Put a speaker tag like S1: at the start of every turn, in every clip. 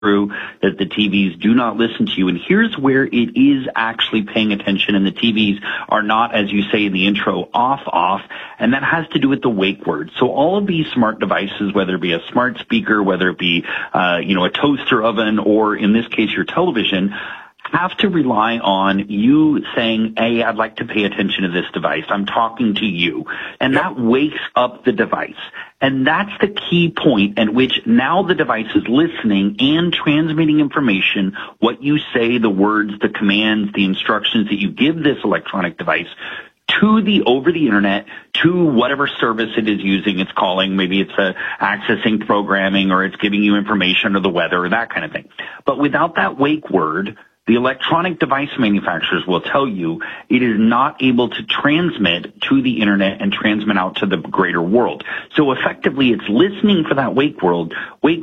S1: true that the TVs do not listen to you. And here's where it is actually paying attention, and the TVs are not, as you say in the intro, off, and that has to do with the wake word. So all of these smart devices, whether it be a smart speaker, whether it be, a toaster oven, or in this case, your television, have to rely on you saying, hey, I'd like to pay attention to this device. I'm talking to you. And that wakes up the device. And that's the key point at which now the device is listening and transmitting information, what you say, the words, the commands, the instructions that you give this electronic device to the over the internet, to whatever service it is using, it's calling. Maybe it's accessing programming, or it's giving you information or the weather or that kind of thing. But without that wake word, the electronic device manufacturers will tell you it is not able to transmit to the internet and transmit out to the greater world. So effectively, it's listening for that wake word,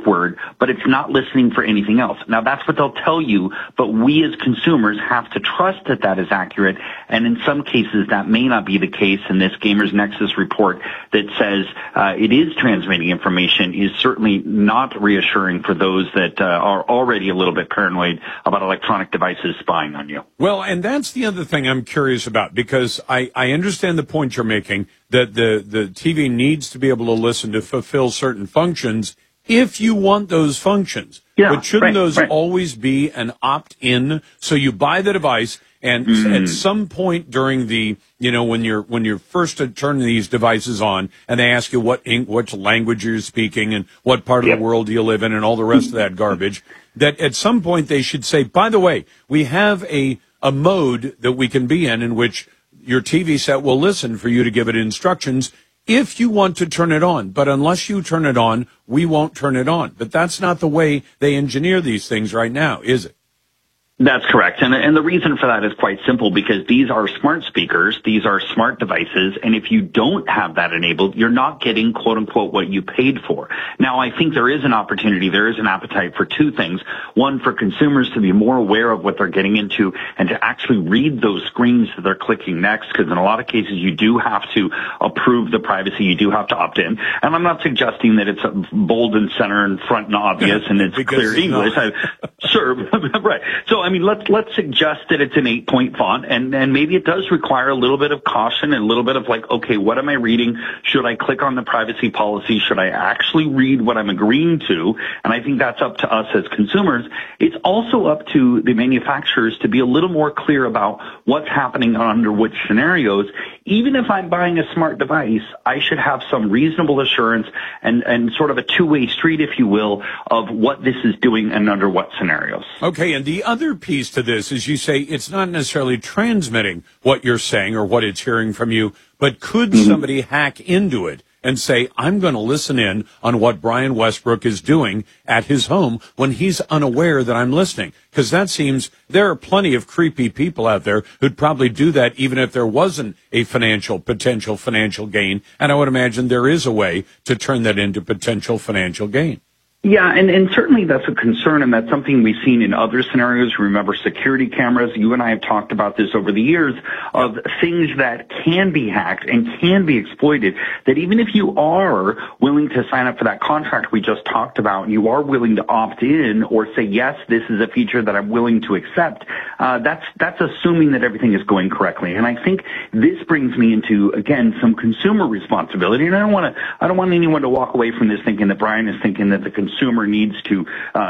S1: but it's not listening for anything else. Now, that's what they'll tell you, but we as consumers have to trust that that is accurate, and in some cases, that may not be the case. And this Gamers Nexus report that says it is transmitting information is certainly not reassuring for those that are already a little bit paranoid about electronic devices spying on you.
S2: Well, and that's the other thing I'm curious about, because I understand the point you're making that the TV needs to be able to listen to fulfill certain functions if you want those functions.
S1: Yeah,
S2: but shouldn't those always be an opt-in? So you buy the device, and at some point during the, when you're first turning these devices on, and they ask you what language you're speaking and what part of the world do you live in and all the rest of that garbage, that at some point they should say, by the way, we have a mode that we can be in which your TV set will listen for you to give it instructions if you want to turn it on. But unless you turn it on, we won't turn it on. But that's not the way they engineer these things right now, is it?
S1: That's correct. And the reason for that is quite simple, because these are smart speakers. These are smart devices. And if you don't have that enabled, you're not getting, quote unquote, what you paid for. Now, I think there is an opportunity. There is an appetite for two things. One, for consumers to be more aware of what they're getting into and to actually read those screens that they're clicking next, because in a lot of cases, you do have to approve the privacy. You do have to opt in. And I'm not suggesting that it's bold and center and front and obvious and it's clear English. Sure. Right. So, I mean, let's suggest that it's an 8-point font, and maybe it does require a little bit of caution and a little bit of like, okay, what am I reading? Should I click on the privacy policy? Should I actually read what I'm agreeing to? And I think that's up to us as consumers. It's also up to the manufacturers to be a little more clear about what's happening under which scenarios. Even if I'm buying a smart device, I should have some reasonable assurance and sort of a two-way street, if you will, of what this is doing and under what scenarios.
S2: Okay, and the other piece to this is you say it's not necessarily transmitting what you're saying or what it's hearing from you, but could somebody hack into it and say, I'm going to listen in on what Brian Westbrook is doing at his home when he's unaware that I'm listening? Because that seems there are plenty of creepy people out there who'd probably do that even if there wasn't a potential financial gain. And I would imagine there is a way to turn that into potential financial gain.
S1: Yeah, and certainly that's a concern, and that's something we've seen in other scenarios. Remember security cameras. You and I have talked about this over the years of things that can be hacked and can be exploited, that even if you are willing to sign up for that contract we just talked about, and you are willing to opt in or say, yes, this is a feature that I'm willing to accept, that's assuming that everything is going correctly. And I think this brings me into, again, some consumer responsibility. And I don't want anyone to walk away from this thinking that Brian is thinking that the consumer needs to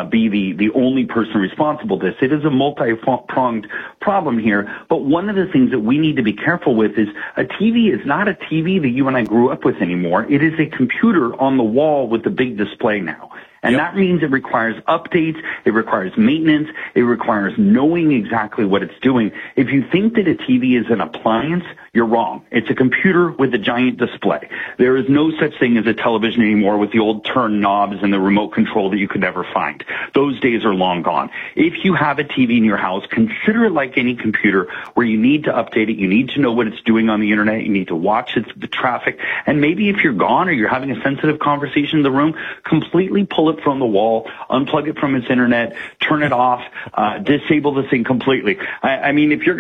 S1: be the only person responsible for this. It is a multi-pronged problem here. But one of the things that we need to be careful with is a TV is not a TV that you and I grew up with anymore. It is a computer on the wall with a big display now. And that means it requires updates, it requires maintenance, it requires knowing exactly what it's doing. If you think that a TV is an appliance, you're wrong. It's a computer with a giant display. There is no such thing as a television anymore with the old turn knobs and the remote control that you could never find. Those days are long gone. If you have a TV in your house, consider it like any computer where you need to update it, you need to know what it's doing on the internet, you need to watch the traffic, and maybe if you're gone or you're having a sensitive conversation in the room, completely pull it from the wall, unplug it from its internet, turn it off, disable the thing completely. I mean, if you're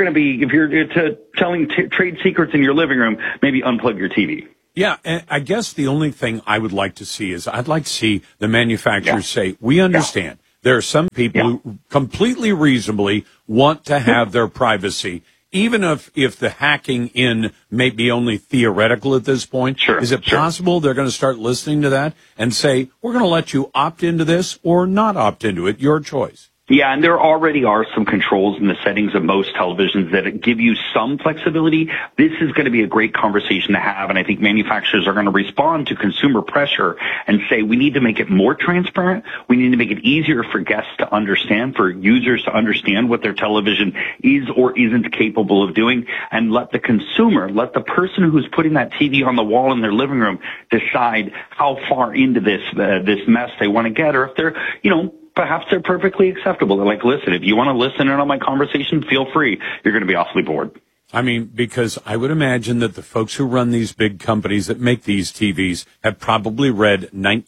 S1: telling trade secrets in your living room, maybe unplug your TV.
S2: Yeah, and I guess the only thing I would like to see is I'd like to see the manufacturers say, we understand there are some people who completely reasonably want to have their privacy. Even if the hacking in may be only theoretical at this point, is it possible they're going to start listening to that and say, we're going to let you opt into this or not opt into it, your choice?
S1: Yeah, and there already are some controls in the settings of most televisions that give you some flexibility. This is going to be a great conversation to have, and I think manufacturers are going to respond to consumer pressure and say we need to make it more transparent. We need to make it easier for guests to understand, for users to understand what their television is or isn't capable of doing, and let the consumer, let the person who's putting that TV on the wall in their living room decide how far into this mess they want to get, or if they're, perhaps they're perfectly acceptable. They're like, listen, if you want to listen in on my conversation, feel free. You're going to be awfully bored.
S2: I mean, because I would imagine that the folks who run these big companies that make these TVs have probably read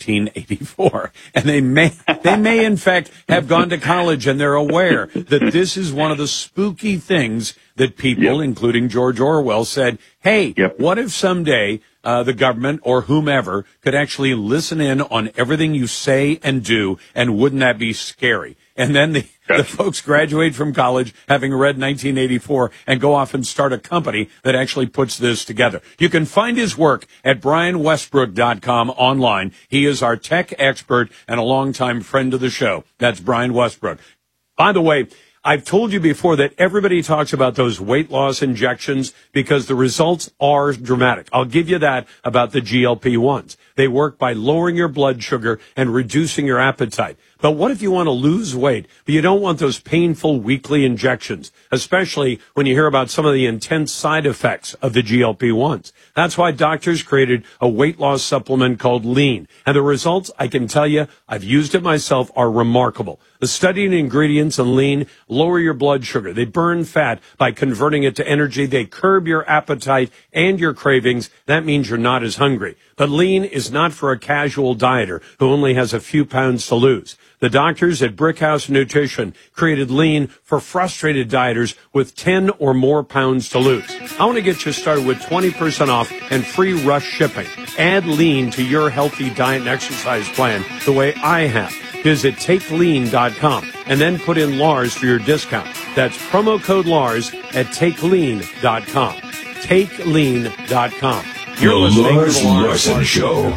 S2: 1984. And they may in fact have gone to college, and they're aware that this is one of the spooky things that people, including George Orwell, said, hey, what if someday the government or whomever could actually listen in on everything you say and do, and wouldn't that be scary? And then the folks graduate from college having read 1984 and go off and start a company that actually puts this together. You can find his work at BrianWestbrook.com online. He is our tech expert and a longtime friend of the show. That's Brian Westbrook. By the way, I've told you before that everybody talks about those weight loss injections because the results are dramatic. I'll give you that about the GLP-1s. They work by lowering your blood sugar and reducing your appetite. But what if you want to lose weight, but you don't want those painful weekly injections, especially when you hear about some of the intense side effects of the GLP-1s? That's why doctors created a weight loss supplement called Lean. And the results, I can tell you, I've used it myself, are remarkable. The studied ingredients in Lean lower your blood sugar. They burn fat by converting it to energy. They curb your appetite and your cravings. That means you're not as hungry. But Lean is not for a casual dieter who only has a few pounds to lose. The doctors at Brickhouse Nutrition created Lean for frustrated dieters with 10 or more pounds to lose. I want to get you started with 20% off and free rush shipping. Add Lean to your healthy diet and exercise plan the way I have. Visit TakeLean.com and then put in Lars for your discount. That's promo code Lars at TakeLean.com. TakeLean.com. You're listening to the Lars Larson Show.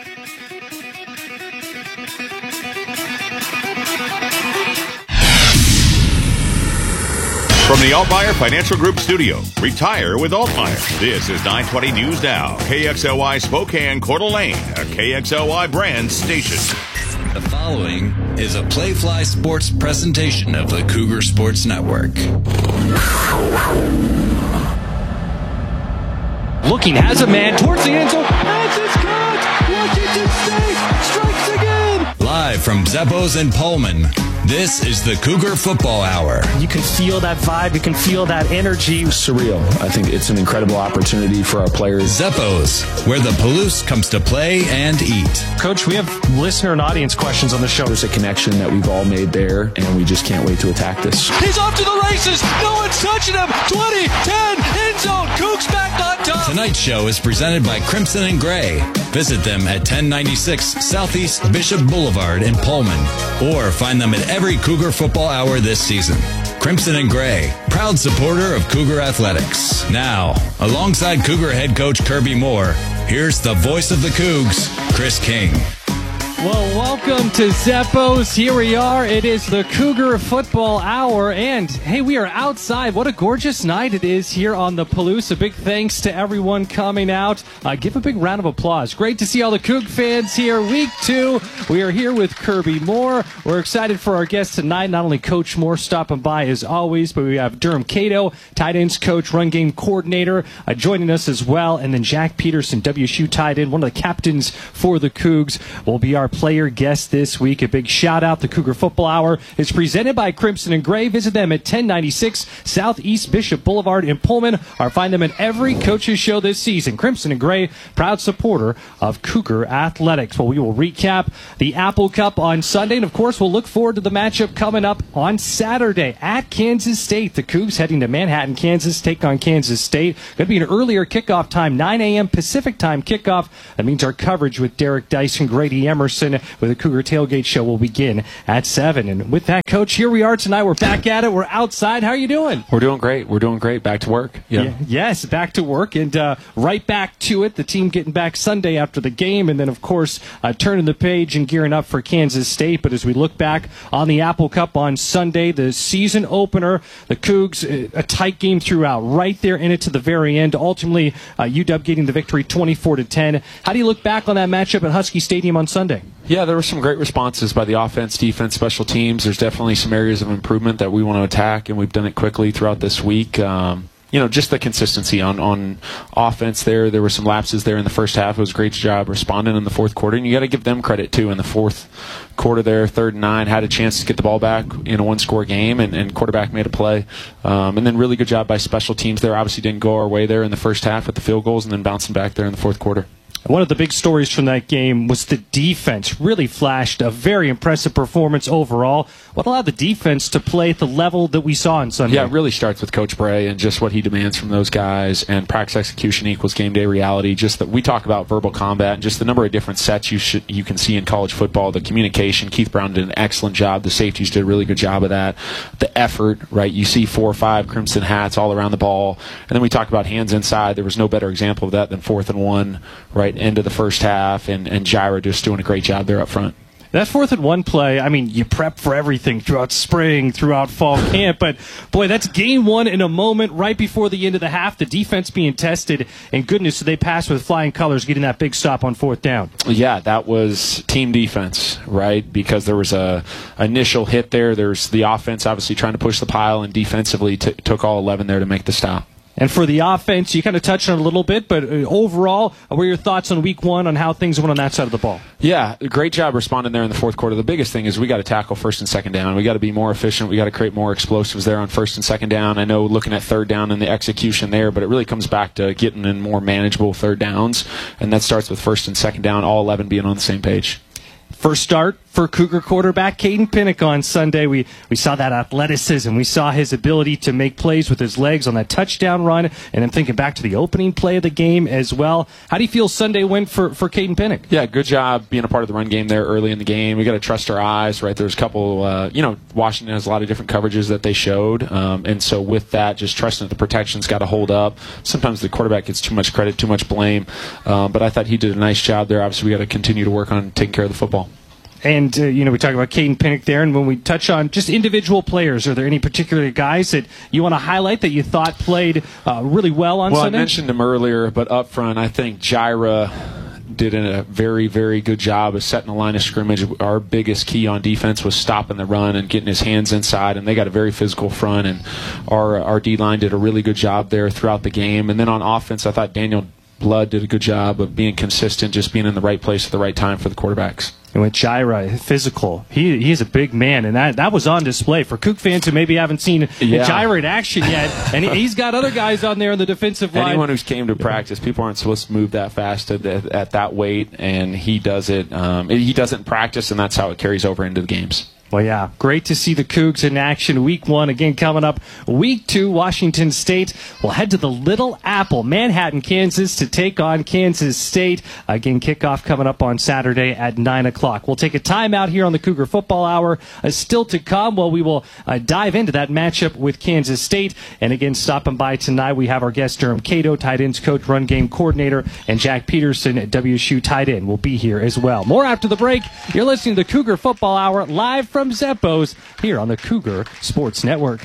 S3: From the Altmaier Financial Group studio, retire with Altmaier. This is 920 News Now, KXLY Spokane, Coeur d'Alene, a KXLY brand station.
S4: The following is a Playfly Sports presentation of the Cougar Sports Network.
S5: Looking, has a man towards the end zone. Has his catch. Washington State strikes again.
S4: Live from Zeppos and Pullman, this is the Cougar Football Hour.
S5: You can feel that vibe. You can feel that energy.
S6: Surreal. I think it's an incredible opportunity for our players.
S4: Zeppos, where the Palouse comes to play and eat.
S5: Coach, we have listener and audience questions on the show.
S6: There's a connection that we've all made there, and we just can't wait to attack this.
S5: He's off to the races. No one's touching him. 20, 10, end zone. Cougs back on top.
S4: Tonight's show is presented by Crimson and Gray. Visit them at 1096 Southeast Bishop Boulevard in Pullman, or find them at every Cougar Football Hour this season. Crimson and Gray, proud supporter of Cougar Athletics. Now, alongside Cougar head coach Kirby Moore, here's the voice of the Cougs, Chris King.
S5: Well, welcome to Zeppos. Here we are. It is the Cougar Football Hour, and hey, we are outside. What a gorgeous night it is here on the Palouse. A big thanks to everyone coming out. Give a big round of applause. Great to see all the Coug fans here. Week 2, we are here with Kirby Moore. We're excited for our guest tonight. Not only Coach Moore stopping by as always, but we have Durham Cato, tight ends coach, run game coordinator, joining us as well, and then Jack Peterson, WSU tight end, one of the captains for the Cougs, will be our player guest this week. A big shout out. The Cougar Football Hour is presented by Crimson and Gray. Visit them at 1096 Southeast Bishop Boulevard in Pullman, or find them at every coach's show this season. Crimson and Gray, proud supporter of Cougar Athletics. Well, we will recap the Apple Cup on Sunday, and of course we'll look forward to the matchup coming up on Saturday at Kansas State. The Cougs heading to Manhattan, Kansas, take on Kansas State. Going to be an earlier kickoff time, 9 a.m. Pacific time kickoff. That means our coverage with Derek Dyson, Grady Emerson, Peterson with the Cougar Tailgate Show will begin at 7. And with that, Coach, here we are tonight. We're back at it. We're outside. How are you doing?
S6: We're doing great. Back to work. Yeah.
S5: Yes, back to work, and right back to it. The team getting back Sunday after the game, and then, of course, turning the page and gearing up for Kansas State. But as we look back on the Apple Cup on Sunday, the season opener, the Cougs, a tight game throughout, right there in it to the very end. Ultimately, UW getting the victory 24-10. How do you look back on that matchup at Husky Stadium on Sunday?
S6: Yeah, there were some great responses by the offense, defense, special teams. There's definitely some areas of improvement that we want to attack, and we've done it quickly throughout this week. Just the consistency on offense there. There were some lapses there in the first half. It was a great job responding in the fourth quarter, and you got to give them credit, too. In the fourth quarter there, 3rd and 9, had a chance to get the ball back in a one-score game, and quarterback made a play. And then really good job by special teams there. Obviously didn't go our way there in the first half with the field goals, and then bouncing back there in the fourth quarter.
S5: One of the big stories from that game was the defense. Really flashed a very impressive performance overall. What allowed the defense to play at the level that we saw on Sunday?
S6: Yeah, it really starts with Coach Bray and just what he demands from those guys. And practice execution equals game day reality. Just that we talk about verbal combat and just the number of different sets you can see in college football. The communication, Keith Brown did an excellent job. The safeties did a really good job of that. The effort, right? You see 4 or 5 crimson hats all around the ball. And then we talk about hands inside. There was no better example of that than 4th and 1, right? Into the first half, and Jaira just doing a great job there up front.
S5: That 4th and 1 play, I mean, you prep for everything throughout spring, throughout fall camp, but boy, that's game one in a moment right before the end of the half, the defense being tested, and goodness, they passed with flying colors, getting that big stop on 4th down.
S6: Yeah, that was team defense, right? Because there was a initial hit there. There's the offense obviously trying to push the pile, and defensively took all 11 there to make the stop.
S5: And for the offense, you kind of touched on it a little bit, but overall, what were your thoughts on week one on how things went on that side of the ball?
S6: Yeah, great job responding there in the fourth quarter. The biggest thing is we got to tackle 1st and 2nd down. We got to be more efficient. We got to create more explosives there on 1st and 2nd down. I know looking at 3rd down and the execution there, but it really comes back to getting in more manageable 3rd downs, and that starts with 1st and 2nd down, all 11 being on the same page.
S5: First start for Cougar quarterback Caden Pinnock on Sunday. We saw that athleticism. We saw his ability to make plays with his legs on that touchdown run. And I'm thinking back to the opening play of the game as well. How do you feel Sunday went for Caden Pinnock?
S6: Yeah, good job being a part of the run game there early in the game. We got to trust our eyes, right? There's a couple, Washington has a lot of different coverages that they showed. And so with that, just trusting that the protection's got to hold up. Sometimes the quarterback gets too much credit, too much blame. But I thought he did a nice job there. Obviously, we got to continue to work on taking care of the football.
S5: And, we talk about Caden Pinnock there, and when we touch on just individual players, are there any particular guys that you want to highlight that you thought played really well on Sunday?
S6: Well, I mentioned him earlier, but up front, I think Jaira did a very, very good job of setting the line of scrimmage. Our biggest key on defense was stopping the run and getting his hands inside, and they got a very physical front, and our D-line did a really good job there throughout the game. And then on offense, I thought Daniel Blood did a good job of being consistent, just being in the right place at the right time for the quarterbacks.
S5: And with Jaira, physical, he is a big man, and that was on display for Coug fans who maybe haven't seen Jaira in action yet. And he's got other guys on there in the defensive line.
S6: Anyone who's came to practice, people aren't supposed to move that fast at that weight, and he does it. He does it in practice, and that's how it carries over into the games.
S5: Well, yeah, great to see the Cougs in action. Week 1, again, coming up. Week 2, Washington State will head to the Little Apple, Manhattan, Kansas, to take on Kansas State. Again, kickoff coming up on Saturday at 9 o'clock. We'll take a timeout here on the Cougar Football Hour. Still to come, we will dive into that matchup with Kansas State. And again, stopping by tonight, we have our guest, Durham Cato, tight ends coach, run game coordinator, and Jack Peterson at WSU tight end will be here as well. More after the break. You're listening to the Cougar Football Hour live from Zeppo's here on the Cougar Sports Network.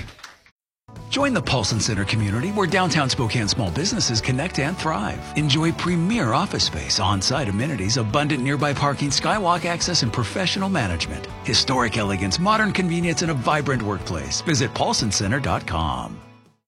S7: Join the Paulson Center community where downtown Spokane small businesses connect and thrive. Enjoy premier office space, on-site amenities, abundant nearby parking, skywalk access, and professional management. Historic elegance, modern convenience, and a vibrant workplace. Visit paulsoncenter.com.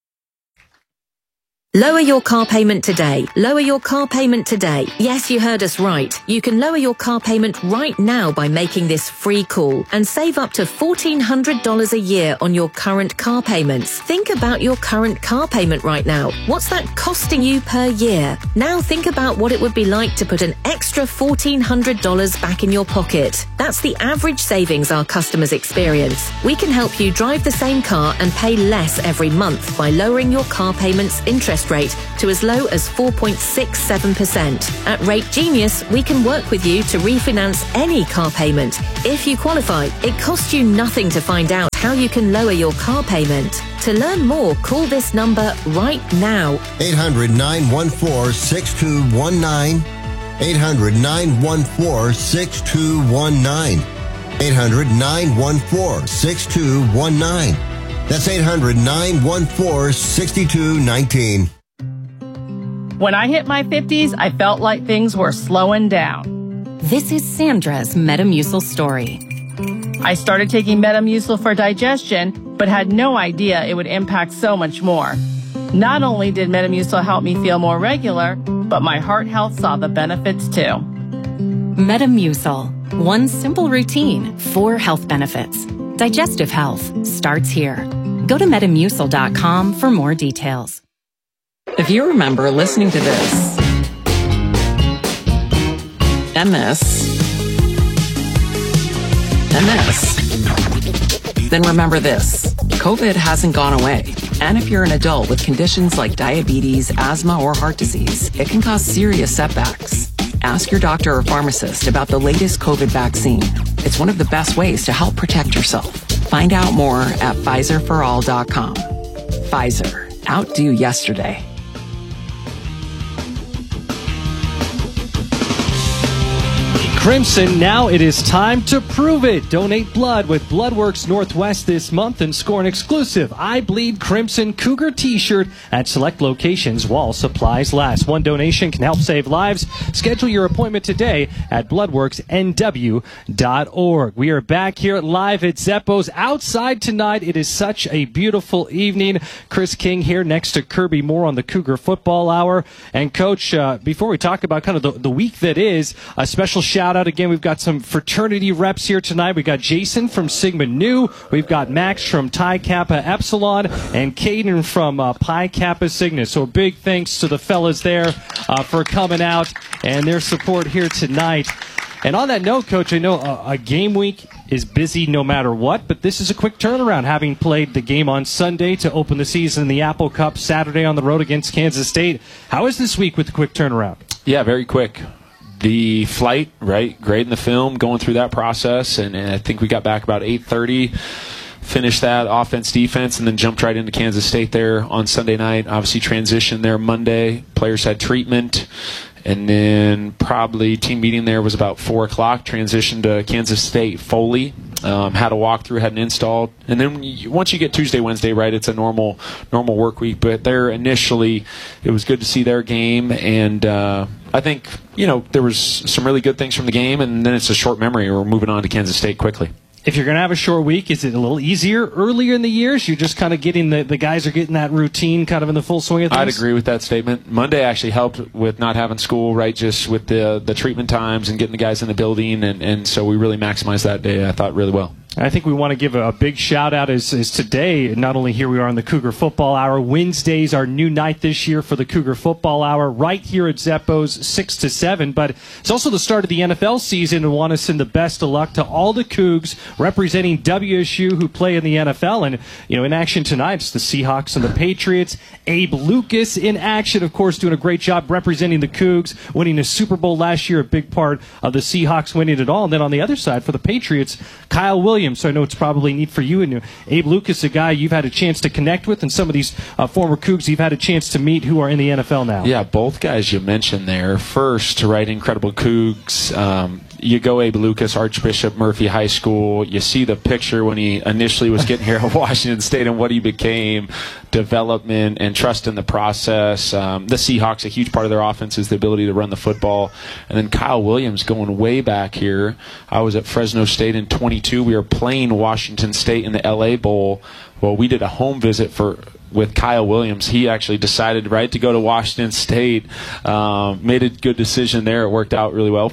S8: Lower your car payment today. Lower your car payment today. Yes, you heard us right. You can lower your car payment right now by making this free call and save up to $1,400 a year on your current car payments. Think about your current car payment right now. What's that costing you per year? Now think about what it would be like to put an extra $1,400 back in your pocket. That's the average savings our customers experience. We can help you drive the same car and pay less every month by lowering your car payments interest interest rate to as low as 4.67%. At Rate Genius, we can work with you to refinance any car payment. If you qualify, it costs you nothing to find out how you can lower your car payment. To learn more, call this number right now.
S9: 800-914-6219. 800-914-6219. 800-914-6219. That's 800-914-6219.
S10: When I hit my 50s, I felt like things were slowing down.
S11: This is Sandra's Metamucil story.
S10: I started taking Metamucil for digestion, but had no idea it would impact so much more. Not only did Metamucil help me feel more regular, but my heart health saw the benefits too.
S11: Metamucil. One simple routine, 4 health benefits. Digestive health starts here. Go to Metamucil.com for more details.
S12: If you remember listening to this, and this, and this, then remember this. COVID hasn't gone away. And if you're an adult with conditions like diabetes, asthma, or heart disease, it can cause serious setbacks. Ask your doctor or pharmacist about the latest COVID vaccine. It's one of the best ways to help protect yourself. Find out more at PfizerForAll.com. Pfizer. Outdo yesterday.
S5: Crimson, now it is time to prove it. Donate blood with Bloodworks Northwest this month and score an exclusive I Bleed Crimson Cougar t-shirt at select locations while supplies last. One donation can help save lives. Schedule your appointment today at bloodworksnw.org. We are back here live at Zeppo's. Outside tonight, it is such a beautiful evening. Chris King here next to Kirby Moore on the Cougar Football Hour. And Coach, before we talk about kind of the week that is, a special shout out again. We've got some fraternity reps here tonight. We've got Jason from Sigma Nu. We've got Max from Pi Kappa Epsilon and Caden from Pi Kappa Cygnus. So a big thanks to the fellas there for coming out and their support here tonight. And on that note, Coach, I know a game week is busy no matter what, but this is a quick turnaround, having played the game on Sunday to open the season in the Apple Cup, Saturday on the road against Kansas State. How is this week with the quick turnaround?
S6: Yeah, very quick. The flight, right, grading the film, going through that process, and I think we got back about 8:30, finished that offense, defense, and then jumped right into Kansas State there on Sunday night. Obviously transitioned there Monday. Players had treatment, and then probably team meeting there was about 4 o'clock, transitioned to Kansas State Foley. Had a walkthrough, had an install, and then once you get Tuesday, Wednesday, right, it's a normal work week. But there initially, it was good to see their game, and I think there was some really good things from the game, and then it's a short memory. We're moving on to Kansas State quickly.
S5: If you're going to have a short week, is it a little easier earlier in the years? You're just kind of getting the guys are getting that routine kind of in the full swing of things?
S6: I'd agree with that statement. Monday actually helped with not having school, right, just with the treatment times and getting the guys in the building, and so we really maximized that day, I thought, really well.
S5: I think we want to give a big shout out is today, not only here we are on the Cougar Football Hour, Wednesday's our new night this year for the Cougar Football Hour, right here at Zeppo's 6 to 7, but it's also the start of the NFL season, and want to send the best of luck to all the Cougs representing WSU who play in the NFL, and in action tonight, it's the Seahawks and the Patriots. Abe Lucas in action, of course, doing a great job representing the Cougs, winning a Super Bowl last year, a big part of the Seahawks winning it all, and then on the other side for the Patriots, Kyle Williams. So I know it's probably neat for you. And Abe Lucas, a guy you've had a chance to connect with, and some of these former Cougs you've had a chance to meet who are in the NFL now.
S6: Yeah, both guys you mentioned there. First, right, incredible Cougs. You go Abe Lucas, Archbishop Murphy High School. You see the picture when he initially was getting here at Washington State and what he became, development and trust in the process. The Seahawks, a huge part of their offense is the ability to run the football. And then Kyle Williams going way back here. I was at Fresno State in 22. We were playing Washington State in the LA Bowl. Well, we did a home visit with Kyle Williams. He actually decided, right, to go to Washington State. Made a good decision there. It worked out really well for him.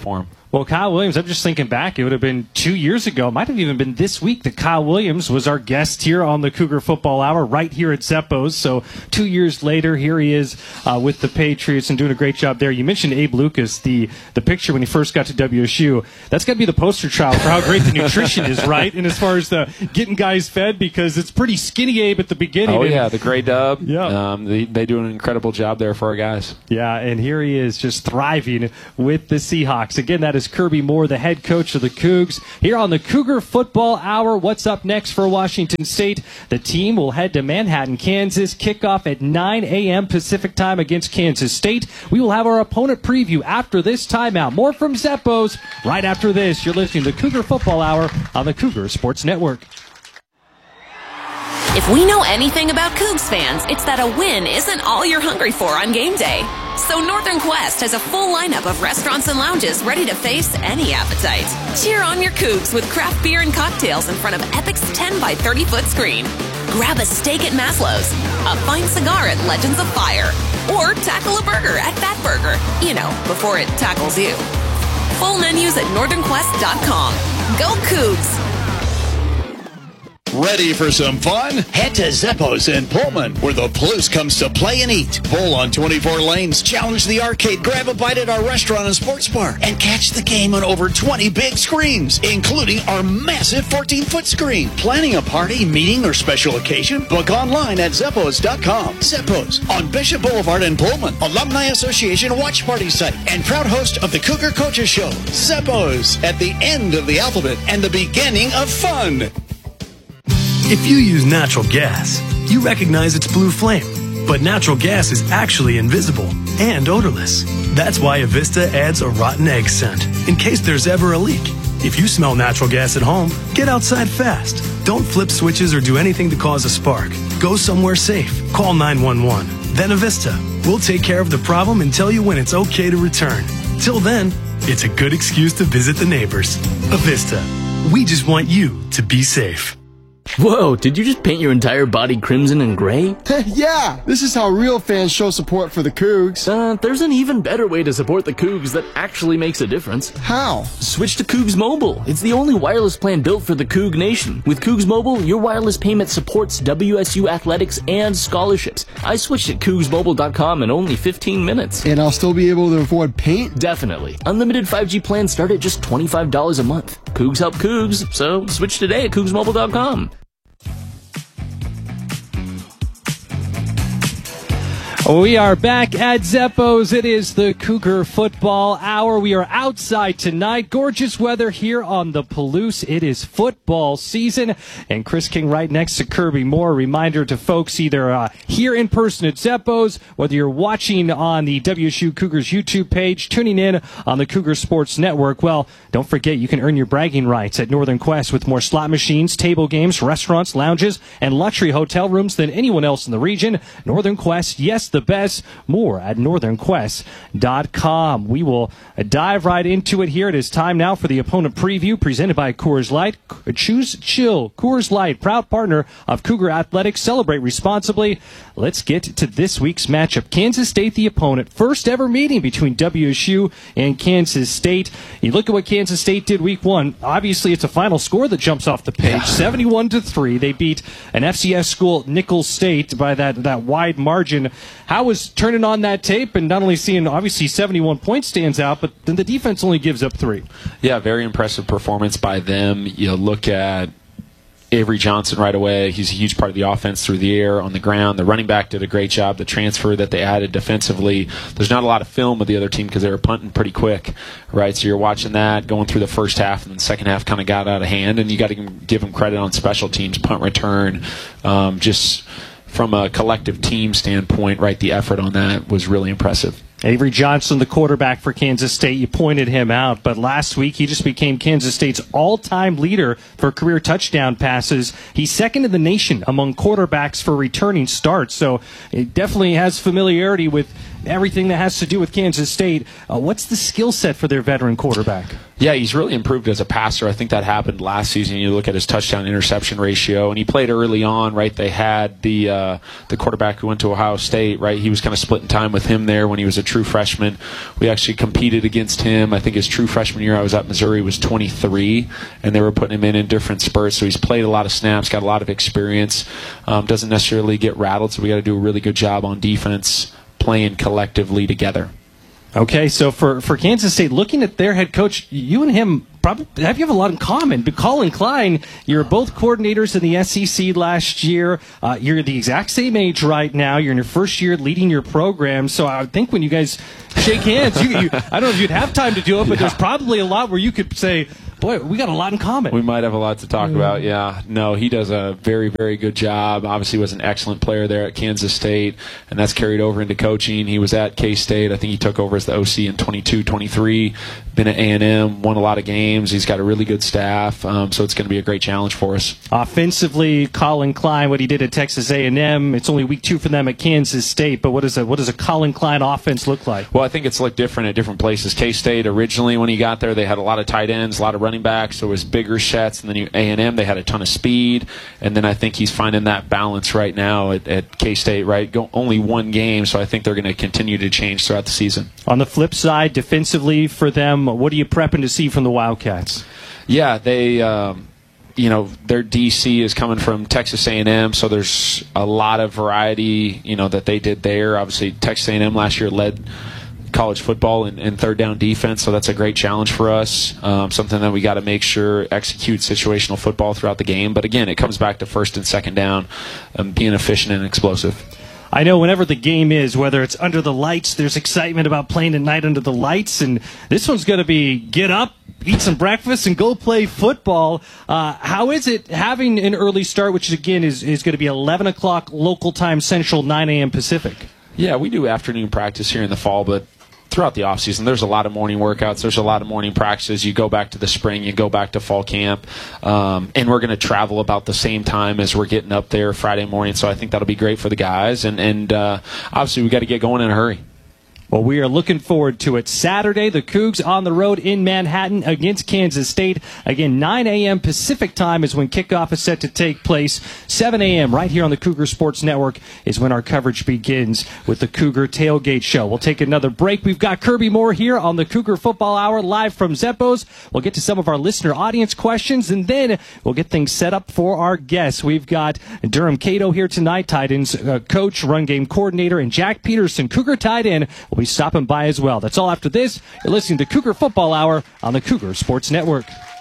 S5: Well, Kyle Williams, I'm just thinking back. It would have been 2 years ago. It might have even been this week that Kyle Williams was our guest here on the Cougar Football Hour right here at Zeppo's. So 2 years later, here he is with the Patriots and doing a great job there. You mentioned Abe Lucas, the picture when he first got to WSU. That's got to be the poster child for how great the nutrition is, right? And as far as the getting guys fed, because it's pretty skinny Abe at the beginning.
S6: Oh, yeah, the Grey Dub.
S5: Yeah.
S6: They do an incredible job there for our guys.
S5: Yeah, and here he is just thriving with the Seahawks. Again, that is Kirby Moore, the head coach of the Cougs. Here on the Cougar Football Hour, what's up next for Washington State? The team will head to Manhattan, Kansas. Kickoff at 9 a.m. Pacific time against Kansas State. We will have our opponent preview after this timeout. More from Zeppo's right after this. You're listening to the Cougar Football Hour on the Cougar Sports Network.
S11: If we know anything about Cougs fans, it's that a win isn't all you're hungry for on game day. So Northern Quest has a full lineup of restaurants and lounges ready to face any appetite. Cheer on your Cougs with craft beer and cocktails in front of Epic's 10 by 30-foot screen. Grab a steak at Maslow's, a fine cigar at Legends of Fire, or tackle a burger at Fat Burger, before it tackles you. Full menus at northernquest.com. Go Cougs!
S13: Ready for some fun? Head to Zeppo's in Pullman, where the Palouse comes to play and eat. Bowl on 24 lanes, challenge the arcade, grab a bite at our restaurant and sports bar, and catch the game on over 20 big screens, including our massive 14-foot screen. Planning a party, meeting, or special occasion? Book online at Zeppos.com. Zeppo's on Bishop Boulevard in Pullman, Alumni Association watch party site, and proud host of the Cougar Coaches Show. Zeppo's, at the end of the alphabet and the beginning of fun.
S14: If you use natural gas, you recognize its blue flame. But natural gas is actually invisible and odorless. That's why Avista adds a rotten egg scent, in case there's ever a leak. If you smell natural gas at home, get outside fast. Don't flip switches or do anything to cause a spark. Go somewhere safe. Call 911. Then Avista. We'll take care of the problem and tell you when it's okay to return. Till then, it's a good excuse to visit the neighbors. Avista. We just want you to be safe.
S15: Whoa, did you just paint your entire body crimson and gray?
S16: Yeah, this is how real fans show support for the Cougs.
S15: There's an even better way to support the Cougs that actually makes a difference.
S16: How?
S15: Switch to Cougs Mobile. It's the only wireless plan built for the Coug Nation. With Cougs Mobile, your wireless payment supports WSU athletics and scholarships. I switched at CougsMobile.com in only 15 minutes.
S16: And I'll still be able to afford paint?
S15: Definitely. Unlimited 5G plans start at just $25 a month. Cougs help Cougs, so switch today at CougsMobile.com.
S5: We are back at Zeppo's. It is the Cougar Football Hour. We are outside tonight. Gorgeous weather here on the Palouse. It is football season. And Chris King right next to Kirby Moore. Reminder to folks either here in person at Zeppo's, whether you're watching on the WSU Cougars YouTube page, tuning in on the Cougar Sports Network. Well, don't forget you can earn your bragging rights at Northern Quest with more slot machines, table games, restaurants, lounges, and luxury hotel rooms than anyone else in the region. Northern Quest, yes, the best. More at northernquest.com. We will dive right into it here. It is time now for the opponent preview presented by Coors Light. Choose chill. Coors Light, proud partner of Cougar Athletics. Celebrate responsibly. Let's get to this week's matchup. Kansas State, the opponent. First ever meeting between WSU and Kansas State. You look at what Kansas State did week one. Obviously, it's a final score that jumps off the page. 71-3. They beat an FCS school, Nicholls State, by that wide margin. How was turning on that tape and not only seeing, obviously, 71 points stands out, but then the defense only gives up 3.
S6: Yeah, very impressive performance by them. You look at Avery Johnson right away. He's a huge part of the offense through the air, on the ground. The running back did a great job. The transfer that they added defensively, there's not a lot of film of the other team because they were punting pretty quick, right? So you're watching that going through the first half, and then the second half kind of got out of hand, and you got to give them credit on special teams, punt return, just from a collective team standpoint, right, the effort on that was really impressive.
S5: Avery Johnson, the quarterback for Kansas State, you pointed him out, but last week he just became Kansas State's all-time leader for career touchdown passes. He's second in the nation among quarterbacks for returning starts, so it definitely has familiarity with everything that has to do with Kansas State. What's the skill set for their veteran quarterback?
S6: Yeah, he's really improved as a passer. I think that happened last season. You look at his touchdown-interception ratio, and he played early on, right? They had the quarterback who went to Ohio State, right? He was kind of splitting time with him there when he was a true freshman. We actually competed against him. I think his true freshman year I was at Missouri was 23, and they were putting him in different spurts. So he's played a lot of snaps, got a lot of experience, doesn't necessarily get rattled, so we got to do a really good job on defense playing collectively together.
S5: Okay, so for Kansas State, looking at their head coach, you and him probably have a lot in common. But Colin Klein, you're both coordinators in the SEC last year. You're the exact same age right now. You're in your first year leading your program. So I would think when you guys shake hands, I don't know if you'd have time to do it, but there's probably a lot where you could say, boy, we got a lot in common.
S6: We might have a lot to talk about, yeah. No, he does a very, very good job. Obviously was an excellent player there at Kansas State, and that's carried over into coaching. He was at K-State. I think he took over as the OC in 22-23, been at A&M, won a lot of games. He's got a really good staff, so it's going to be a great challenge for us.
S5: Offensively, Colin Klein, what he did at Texas A&M, it's only week 2 for them at Kansas State, but what does a Colin Klein offense look like?
S6: Well, I think it's looked different at different places. K-State, originally when he got there, they had a lot of tight ends, a lot of running backs, so it was bigger sets, and then A&M, they had a ton of speed, and then I think he's finding that balance right now at K-State, right? Only one game, so I think they're going to continue to change throughout the season.
S5: On the flip side, defensively for them, what are you prepping to see from the Wildcats?
S6: Yeah, they, their DC is coming from Texas A&M, so there's a lot of variety, that they did there. Obviously, Texas A&M last year led college football in third down defense, so that's a great challenge for us, something that we got to make sure execute situational football throughout the game. But again, it comes back to first and second down, being efficient and explosive.
S5: I know whenever the game is, whether it's under the lights, there's excitement about playing at night under the lights, and this one's going to be get up, eat some breakfast, and go play football. How is it having an early start, which again is going to be 11 o'clock local time Central, 9 a.m. Pacific? Yeah,
S6: we do afternoon practice here in the fall, but throughout the offseason, there's a lot of morning workouts. There's a lot of morning practices. You go back to the spring. You go back to fall camp. And we're going to travel about the same time as we're getting up there Friday morning. So I think that'll be great for the guys. And obviously, we got to get going in a hurry.
S5: Well, we are looking forward to it. Saturday, the Cougs on the road in Manhattan against Kansas State. Again, 9 a.m. Pacific time is when kickoff is set to take place. 7 a.m. right here on the Cougar Sports Network is when our coverage begins with the Cougar Tailgate Show. We'll take another break. We've got Kirby Moore here on the Cougar Football Hour live from Zeppo's. We'll get to some of our listener audience questions, and then we'll get things set up for our guests. We've got Durham Cato here tonight, tight ends coach, run game coordinator, and Jack Peterson, Cougar tight end, will be stopping by as well. That's all after this. You're listening to Cougar Football Hour on the Cougar Sports Network.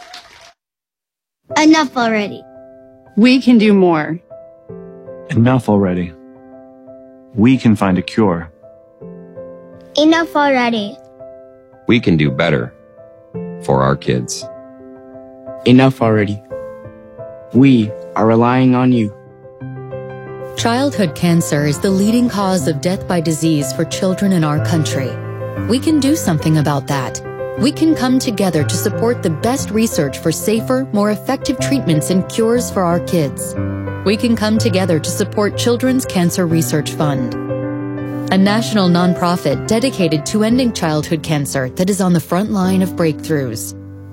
S17: Enough already.
S10: We can do more.
S18: Enough already. We can find a cure.
S17: Enough already.
S19: We can do better for our kids.
S20: Enough already. We are relying on you.
S8: Childhood cancer is the leading cause of death by disease for children in our country. We can do something about that. We can come together to support the best research for safer, more effective treatments and cures for our kids. We can come together to support Children's Cancer Research Fund, a national nonprofit dedicated to ending childhood cancer that is on the front line of breakthroughs.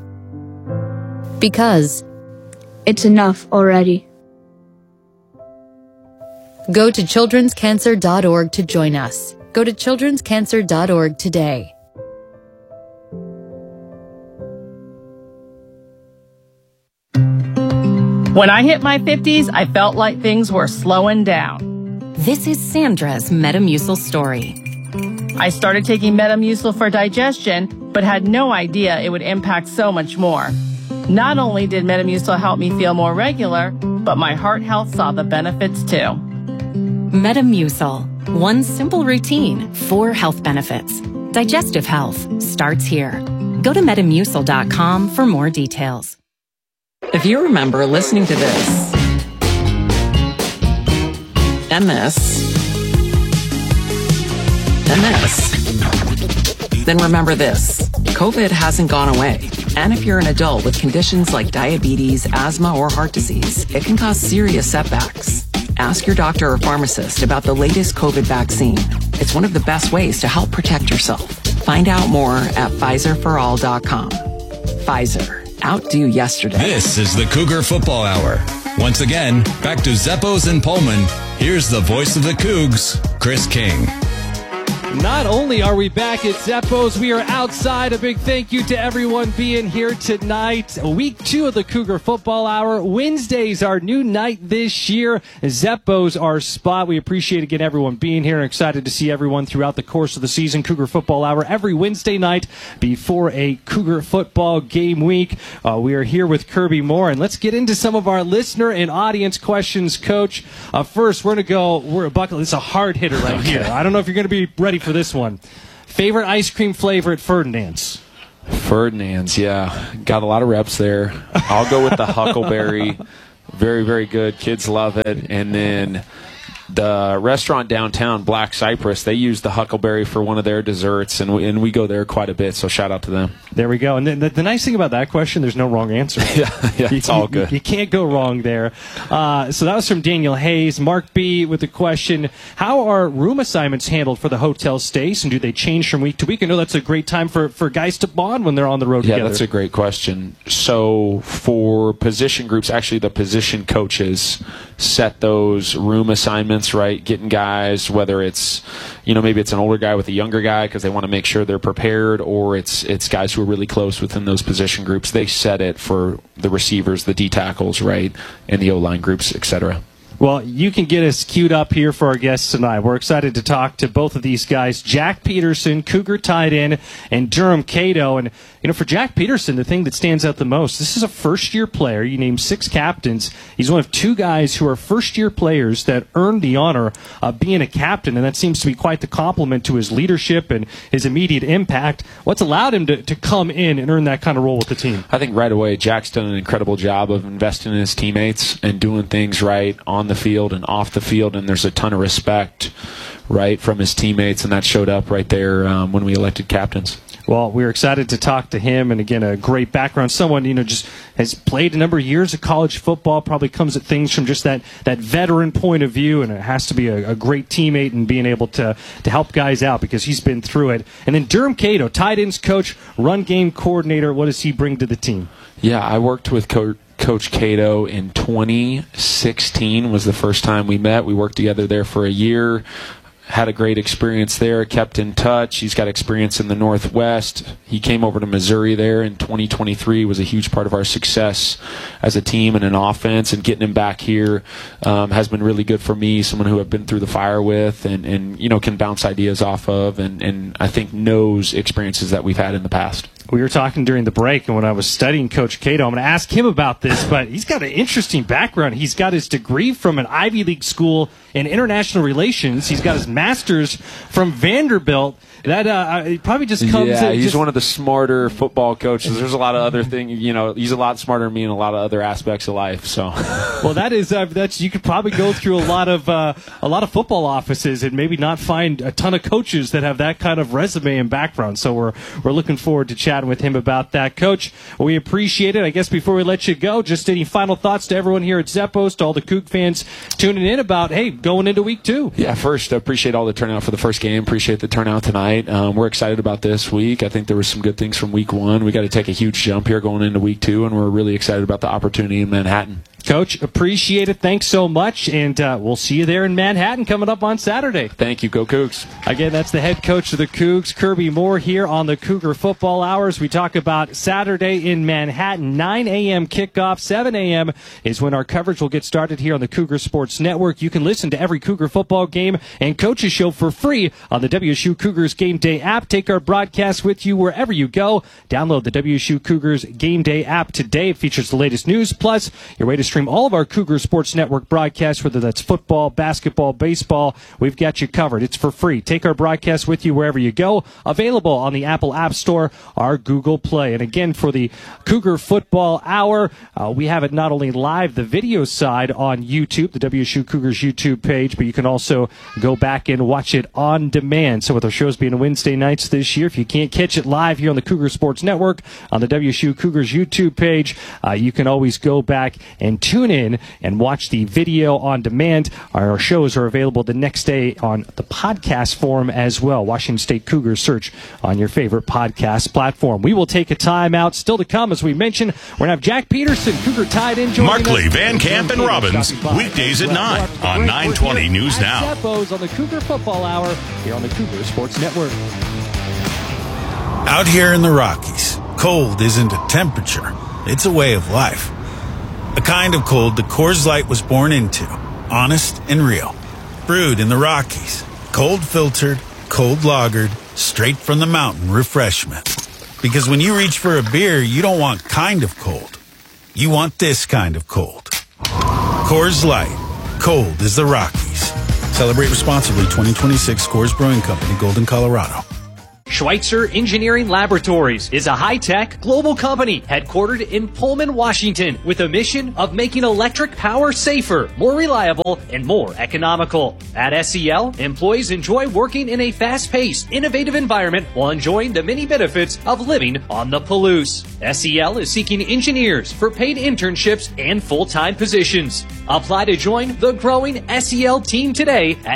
S8: Because
S17: it's enough already.
S8: Go to childrenscancer.org to join us. Go to childrenscancer.org today.
S10: When I hit my 50s, I felt like things were slowing down.
S11: This is Sandra's Metamucil story.
S10: I started taking Metamucil for digestion, but had no idea it would impact so much more. Not only did Metamucil help me feel more regular, but my heart health saw the benefits too.
S11: Metamucil. One simple routine, 4 health benefits. Digestive health starts here. Go to Metamucil.com for more details.
S12: If you remember listening to this, and this, and this, then remember this. COVID hasn't gone away. And if you're an adult with conditions like diabetes, asthma, or heart disease, it can cause serious setbacks. Ask your doctor or pharmacist about the latest COVID vaccine. It's one of the best ways to help protect yourself. Find out more at PfizerForAll.com. Pfizer. Outdo yesterday.
S4: This is the Cougar Football Hour. Once again, back to Zeppos and Pullman. Here's the voice of the Cougs, Chris King.
S5: Not only are we back at Zeppos, we are outside. A big thank you to everyone being here tonight. Week 2 of the Cougar Football Hour. Wednesday's our new night this year. Zeppos our spot. We appreciate, again, everyone being here and excited to see everyone throughout the course of the season. Cougar Football Hour every Wednesday night before a Cougar football game week. We are here with Kirby Moore, and let's get into some of our listener and audience questions, Coach. First, we're a buckle. It's a hard hitter right here. I don't know if you're going to be ready for this one. Favorite ice cream flavor at Ferdinand's?
S6: Ferdinand's, yeah. Got a lot of reps there. I'll go with the Huckleberry. Very, very good. Kids love it. And then the restaurant downtown, Black Cypress, they use the Huckleberry for one of their desserts, and we go there quite a bit, so shout out to them.
S5: There we go. And the nice thing about that question, there's no wrong answer.
S6: yeah, it's all good.
S5: You can't go wrong there. So that was from Daniel Hayes. Mark B. with the question, how are room assignments handled for the hotel stays, and do they change from week to week? I know that's a great time for guys to bond when they're on the road together.
S6: Yeah, that's a great question. So for position groups, actually the position coaches set those room assignments, right? Getting guys, whether it's, maybe it's an older guy with a younger guy because they want to make sure they're prepared, or it's guys who are really close within those position groups. They set it for the receivers, the D tackles, right, and the O-line groups, etc.
S5: Well, you can get us queued up here for our guests tonight. We're excited to talk to both of these guys, Jack Peterson, Cougar tight end, and Durham Cato. And, for Jack Peterson, the thing that stands out the most, this is a first-year player. You named 6 captains. He's one of 2 guys who are first-year players that earned the honor of being a captain, and that seems to be quite the compliment to his leadership and his immediate impact. What's allowed him to come in and earn that kind of role with the team?
S6: I think right away, Jack's done an incredible job of investing in his teammates and doing things right on the field and off the field, and there's a ton of respect, right, from his teammates, and that showed up right there when we elected captains.
S5: Well, we're excited to talk to him, and again, a great background. Someone, just has played a number of years of college football, probably comes at things from just that veteran point of view, and it has to be a great teammate and being able to help guys out because he's been through it. And then Durham Cato, tight ends coach, run game coordinator. What does he bring to the team?
S6: Yeah, I worked with Coach Cato in 2016 was the first time we met. We worked together there for a year. Had a great experience there, kept in touch. He's got experience in the Northwest. He came over to Missouri there in 2023, was a huge part of our success as a team and an offense, and getting him back here has been really good for me, someone who I've been through the fire with and can bounce ideas off of and I think knows experiences that we've had in the past.
S5: We were talking during the break, and when I was studying Coach Cato, I'm going to ask him about this, but he's got an interesting background. He's got his degree from an Ivy League school in international relations. He's got his master's from Vanderbilt. That probably just comes.
S6: Yeah, he's one of the smarter football coaches. There's a lot of other things. He's a lot smarter than me in a lot of other aspects of life. So,
S5: well, that's you could probably go through a lot of football offices and maybe not find a ton of coaches that have that kind of resume and background. So we're looking forward to chatting with him about that, Coach. We appreciate it. I guess before we let you go, just any final thoughts to everyone here at Zeppos, to all the Coug fans tuning in about going into week 2.
S6: Yeah, first, I appreciate all the turnout for the first game. Appreciate the turnout tonight. We're excited about this week. I think there was some good things from week 1. We got to take a huge jump here going into week 2, and we're really excited about the opportunity in Manhattan.
S5: Coach, appreciate it. Thanks so much, and we'll see you there in Manhattan coming up on Saturday.
S6: Thank you. Go Cougs.
S5: Again, that's the head coach of the Cougs, Kirby Moore, here on the Cougar Football Hours. We talk about Saturday in Manhattan, 9 a.m. kickoff, 7 a.m. is when our coverage will get started here on the Cougar Sports Network. You can listen to every Cougar football game and Coach's show for free on the WSU Cougars Game Day app. Take our broadcast with you wherever you go. Download the WSU Cougars Game Day app today. It features the latest news, plus your way to stream all of our Cougar Sports Network broadcasts, whether that's football, basketball, baseball. We've got you covered. It's for free. Take our broadcast with you wherever you go. Available on the Apple App Store or Google Play. And again, for the Cougar Football Hour, we have it not only live, the video side on YouTube, the WSU Cougars YouTube page, but you can also go back and watch it on demand. So with our shows being Wednesday nights this year, if you can't catch it live here on the Cougar Sports Network, on the WSU Cougars YouTube page, you can always go back and tune in and watch the video on demand. Our shows are available the next day on the podcast form as well. Washington State Cougars, search on your favorite podcast platform. We will take a time out. Still to come, as we mentioned, we're going to have Jack Peterson, Cougar tight end, joining
S3: Markley,
S5: us.
S3: Van Camp, and Robbins, weekdays at 9 on 920 News Now.
S5: Zeppos on the Cougar Football Hour here on the Cougar Sports Network.
S21: Out here in the Rockies, cold isn't a temperature, it's a way of life. A kind of cold that Coors Light was born into, honest and real. Brewed in the Rockies, cold filtered, cold lagered, straight from the mountain refreshment. Because when you reach for a beer, you don't want kind of cold. You want this kind of cold. Coors Light, cold as the Rockies. Celebrate responsibly. 2026 Coors Brewing Company, Golden, Colorado.
S5: Schweitzer Engineering Laboratories is a high-tech global company headquartered in Pullman, Washington, with a mission of making electric power safer, more reliable, and more economical. At SEL, employees enjoy working in a fast-paced, innovative environment while enjoying the many benefits of living on the Palouse. SEL is seeking engineers for paid internships and full-time positions. Apply to join the growing SEL team today at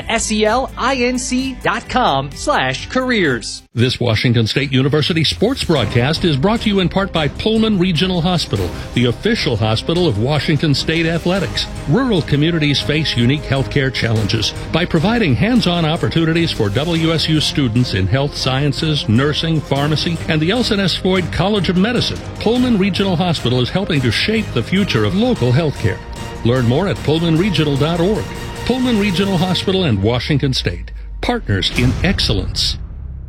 S5: selinc.com/careers.
S22: This Washington State University sports broadcast is brought to you in part by Pullman Regional Hospital, the official hospital of Washington State Athletics. Rural communities face unique healthcare challenges. By providing hands-on opportunities for WSU students in health sciences, nursing, pharmacy, and the LCNS Floyd College of Medicine, Pullman Regional Hospital is helping to shape the future of local healthcare. Learn more at pullmanregional.org. Pullman Regional Hospital and Washington State, partners in excellence.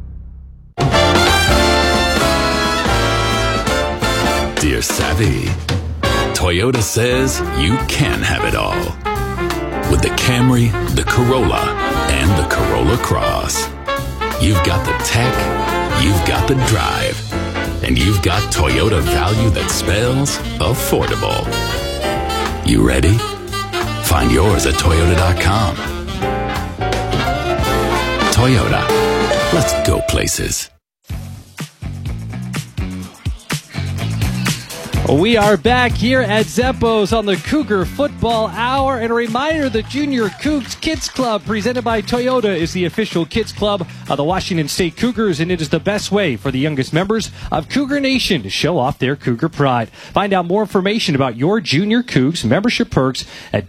S23: Dear Savvy, Toyota says you can have it all. With the Camry, the Corolla, and the Corolla Cross. You've got the tech, you've got the drive, and you've got Toyota value that spells affordable. You ready? Find yours at Toyota.com. Toyota. Let's go places.
S5: We are back here at Zeppos on the Cougar Football Hour. And a reminder, the Junior Cougs Kids Club, presented by Toyota, is the official kids club of the Washington State Cougars, and it is the best way for the youngest members of Cougar Nation to show off their Cougar pride. Find out more information about your Junior Cougs membership perks at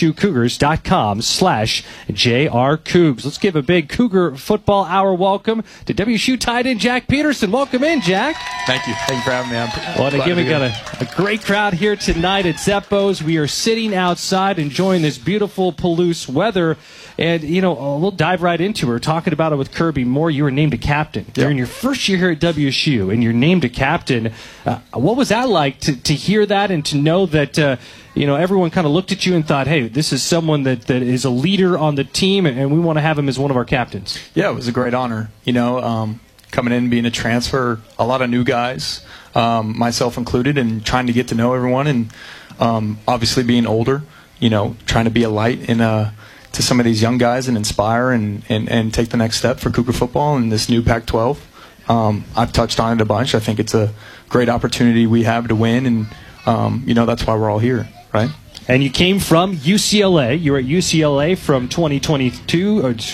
S5: WSUCougars.com/JRCougs. Let's give a big Cougar Football Hour welcome to WSU tight end Jack Peterson. Welcome in, Jack.
S24: Thank you. Thank you for having me.
S5: Well, again, we got a great crowd here tonight at Zeppos. We are sitting outside enjoying this beautiful Palouse weather. And, you know, we'll dive right into it. We're talking about it with Kirby Moore. You were named a captain during your first year here at WSU, and you're named a captain. What was that like to hear that and to know that, you know, everyone kind of looked at you and thought, hey, this is someone that is a leader on the team, and we want to have him as one of our captains?
S24: Yeah, it was a great honor. You know, coming in, being a transfer, a lot of new guys, myself included, and trying to get to know everyone, and obviously being older, you know, trying to be a light to some of these young guys and inspire and take the next step for Cougar football in this new Pac-12. I've touched on it a bunch. I think it's a great opportunity we have to win, and you know, that's why we're all here, right?
S5: And you came from UCLA. You were at UCLA from 2022 to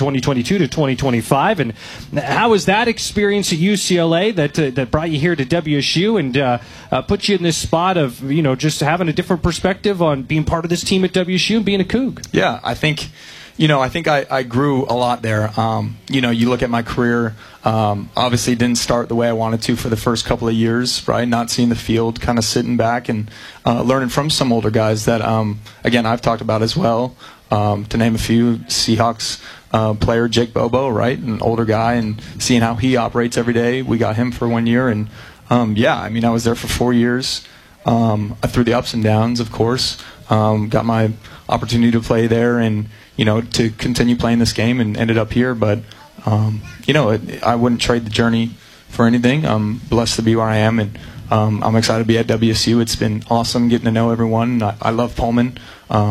S5: 2025. And how was that experience at UCLA that brought you here to WSU and put you in this spot of, you know, just having a different perspective on being part of this team at WSU and being a Coug?
S24: Yeah, I think I grew a lot there. You know, you look at my career, obviously didn't start the way I wanted to for the first couple of years, right? Not seeing the field, kind of sitting back and learning from some older guys that, again, I've talked about as well. To name a few, Seahawks player Jake Bobo, right? An older guy, and seeing how he operates every day. We got him for 1 year, and yeah, I mean, I was there for 4 years. Through the ups and downs, of course. Got my opportunity to play there and, you know, to continue playing this game, and ended up here. But, you know, I wouldn't trade the journey for anything. I'm blessed to be where I am, and I'm excited to be at WSU. It's been awesome getting to know everyone. I love Pullman.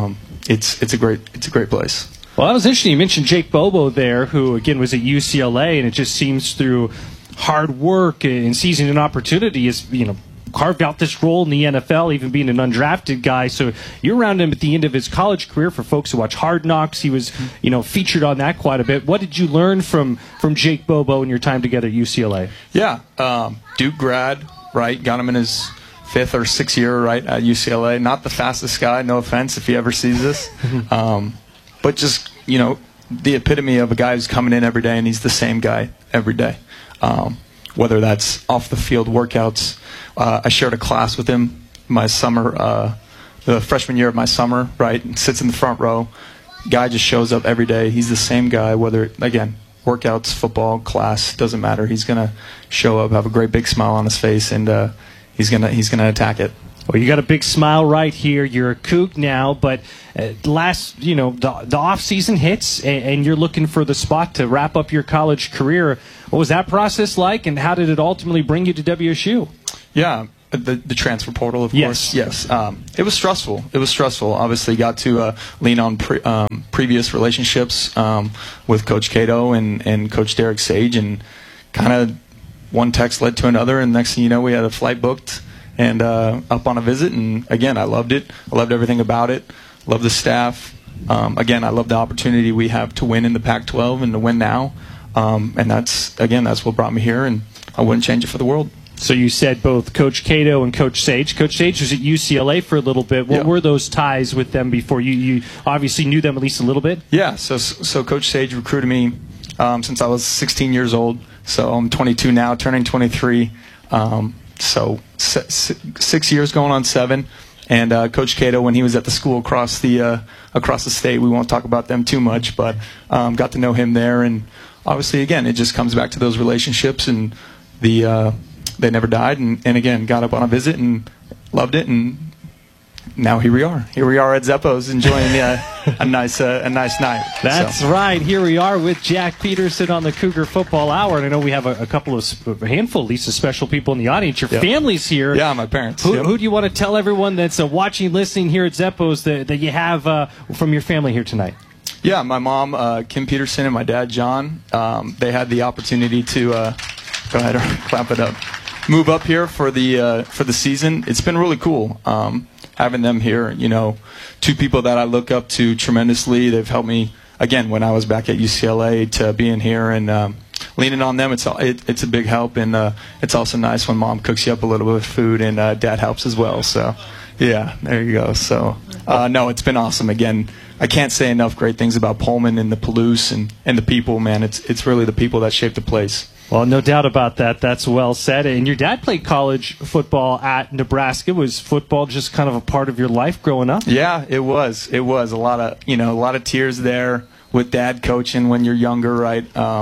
S24: It's a great place.
S5: Well, that was interesting. You mentioned Jake Bobo there, who, again, was at UCLA, and it just seems through hard work and seizing an opportunity is, you know, carved out this role in the NFL, even being an undrafted guy. So you're around him at the end of his college career. For folks who watch Hard Knocks, he was, featured on that quite a bit. What did you learn from Jake Bobo in your time together at UCLA?
S24: Yeah, Duke grad, right? Got him in his 5th or 6th year, right, at UCLA. Not the fastest guy, no offense if he ever sees this. But just, the epitome of a guy who's coming in every day, and he's the same guy every day. Whether that's off the field workouts. I shared a class with him my summer, the freshman year of my summer, right, and sits in the front row. Guy just shows up every day. He's the same guy, whether, again, workouts, football, class, doesn't matter. He's going to show up, have a great big smile on his face, and he's gonna attack it.
S5: Well, you got a big smile right here. You're a Coug now, but the off season hits, and you're looking for the spot to wrap up your college career. What was that process like, and how did it ultimately bring you to WSU?
S24: Yeah, the transfer portal, of course. Yes. It was stressful. Obviously, got to lean on previous relationships with Coach Cato and Coach Derek Sage, and kind of one text led to another, and next thing you know, we had a flight booked and up on a visit. And again, I loved it. I loved everything about it. Loved the staff. Again, I love the opportunity we have to win in the Pac-12 and to win now. And that's what brought me here, and I wouldn't change it for the world.
S5: So you said both Coach Cato and Coach Sage. Coach Sage was at UCLA for a little bit. What were those ties with them before? You obviously knew them at least a little bit?
S24: Yeah, so Coach Sage recruited me since I was 16 years old. So I'm 22 now, turning 23. So 6 years going on 7. And Coach Cato, when he was at the school across the state, we won't talk about them too much, but got to know him there. And obviously, again, it just comes back to those relationships, and they never died. And again, got up on a visit and loved it. And now here we are. Here we are at Zeppo's enjoying a nice night.
S5: That's right. Here we are with Jack Peterson on the Cougar Football Hour. And I know we have a handful, at least, of special people in the audience. Your family's here.
S24: Yeah, my parents.
S5: Who do you want to tell everyone that's watching, listening here at Zeppo's that you have from your family here tonight?
S24: Yeah, my mom, Kim Peterson, and my dad, John. They had the opportunity to go ahead or clap it up. Move up here for the season. It's been really cool. Having them here, 2 people that I look up to tremendously. They've helped me, again, when I was back at UCLA, to being here, and leaning on them. It's a big help, and it's also nice when Mom cooks you up a little bit of food, and Dad helps as well. So, yeah, there you go. So, no, it's been awesome. Again, I can't say enough great things about Pullman and the Palouse and the people, man. It's really the people that shape the place.
S5: Well, no doubt about that. That's well said. And your dad played college football at Nebraska. Was football just kind of a part of your life growing up?
S24: Yeah, it was. It was a lot of tears there with Dad coaching when you're younger, right?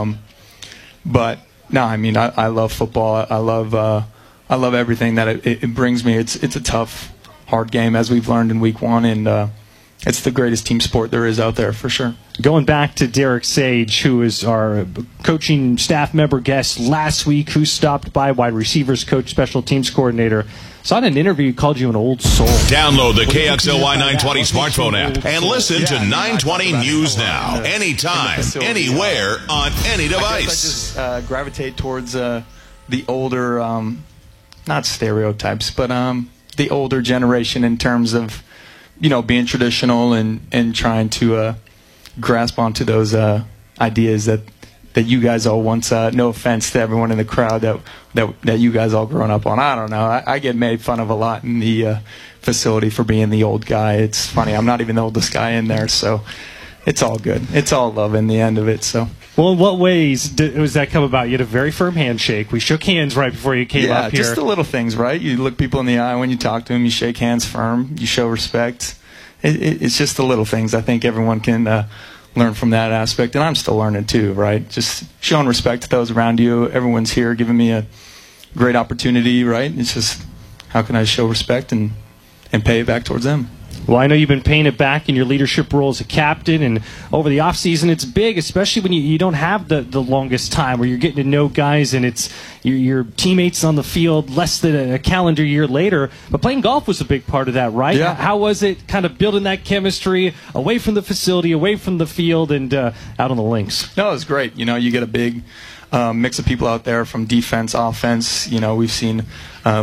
S24: But no, I mean, I love football. I love everything that it brings me. It's a tough, hard game, as we've learned in week 1, and it's the greatest team sport there is out there, for sure.
S5: Going back to Derek Sage, who is our coaching staff member guest last week, who stopped by, wide receivers coach, special teams coordinator. Saw in an interview, he called you an old soul.
S3: Download the KXLY 920 smartphone app and listen to 920 News Now, anytime, anywhere, on any device.
S24: I just gravitate towards the older, not stereotypes, but the older generation in terms of, being traditional and trying to grasp onto those ideas that you guys all once, no offense to everyone in the crowd, that you guys all grown up on. I don't know. I get made fun of a lot in the facility for being the old guy. It's funny. I'm not even the oldest guy in there, so it's all good. It's all love in the end of it. So.
S5: Well, in what ways does that come about? You had a very firm handshake. We shook hands right before you came up here.
S24: Yeah, just the little things, right? You look people in the eye when you talk to them. You shake hands firm. You show respect. It's just the little things. I think everyone can learn from that aspect, and I'm still learning too, right? Just showing respect to those around you. Everyone's here giving me a great opportunity, right? It's just, how can I show respect and pay it back towards them?
S5: Well, I know you've been paying it back in your leadership role as a captain, and over the offseason it's big, especially when you don't have the longest time where you're getting to know guys and it's your teammates on the field less than a calendar year later. But playing golf was a big part of that, right?
S24: Yeah.
S5: How was it kind of building that chemistry away from the facility, away from the field, and out on the links?
S24: No, it was great. You get a big mix of people out there from defense, offense. We've seen